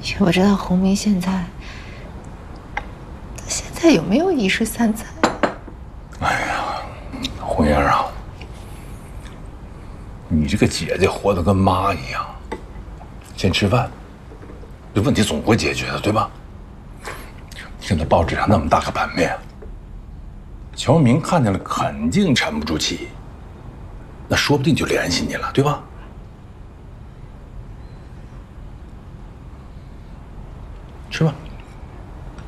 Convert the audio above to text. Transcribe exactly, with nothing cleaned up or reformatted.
却不知道洪明现在，他现在有没有一失三才？ 哎呀，红英啊，你这个姐姐活得跟妈一样，先吃饭，这问题总会解决的，对吧？现在报纸上那么大个版面，乔明看见了肯定沉不住气，那说不定就联系你了，对吧？